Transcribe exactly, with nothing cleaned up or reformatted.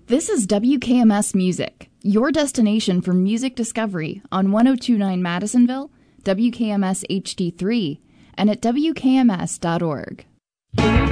This is W K M S Music, your destination for music discovery on one oh two point nine Madisonville, W K M S H D three, and at W K M S dot org.